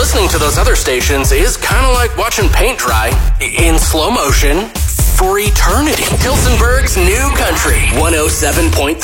listening to those other stations is kind of like watching paint dry in slow motion for eternity. Hilsenberg's New Country 107.3.